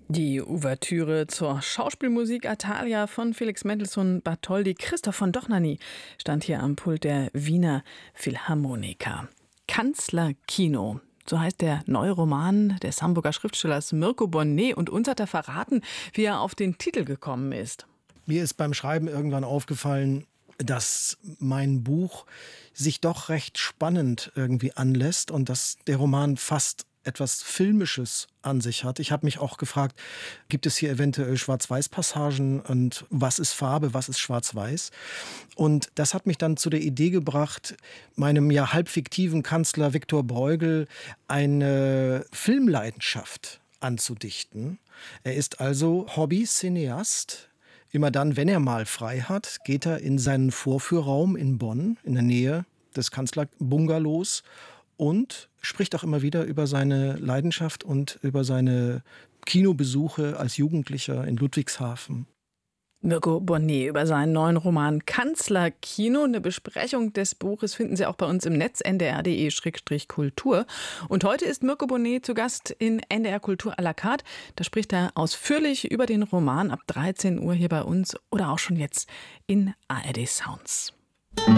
Die Ouvertüre zur Schauspielmusik Atalia von Felix Mendelssohn Bartholdy. Christoph von Dohnanyi stand hier am Pult der Wiener Philharmoniker. Kanzlerkino. So heißt der neue Roman des Hamburger Schriftstellers Mirko Bonnet. Und uns hat er verraten, wie er auf den Titel gekommen ist. Mir ist beim Schreiben irgendwann aufgefallen, dass mein Buch sich doch recht spannend irgendwie anlässt und dass der Roman fast etwas Filmisches an sich hat. Ich habe mich auch gefragt, gibt es hier eventuell Schwarz-Weiß-Passagen und was ist Farbe, was ist Schwarz-Weiß? Und das hat mich dann zu der Idee gebracht, meinem ja halb fiktiven Kanzler Viktor Brueghel eine Filmleidenschaft anzudichten. Er ist also Hobby-Cineast. Immer dann, wenn er mal frei hat, geht er in seinen Vorführraum in Bonn, in der Nähe des Kanzlerbungalows und spricht auch immer wieder über seine Leidenschaft und über seine Kinobesuche als Jugendlicher in Ludwigshafen. Mirko Bonnet über seinen neuen Roman Kanzlerkino. Eine Besprechung des Buches finden Sie auch bei uns im Netz ndr.de/kultur. Und heute ist Mirko Bonnet zu Gast in NDR Kultur à la carte. Da spricht er ausführlich über den Roman ab 13 Uhr hier bei uns oder auch schon jetzt in ARD Sounds.